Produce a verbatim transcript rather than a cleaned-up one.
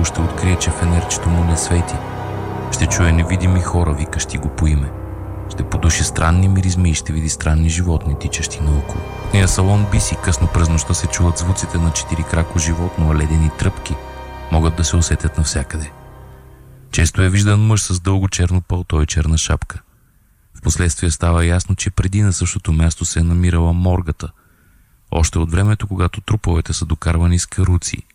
ще открие, че фенерчето му не свети. Ще чуе невидими хора, викащи го по име. Ще подуши странни миризми и ще види странни животни, тичащи наоколо. В нея салон биси, късно през нощта се чуват звуците на четирикрако животно, а ледени тръпки могат да се усетят навсякъде. Често е виждан мъж с дълго черно пълто и черна шапка. Впоследствие става ясно, че преди на същото място се е намирала моргата, още от времето, когато труповете са докарвани с каруци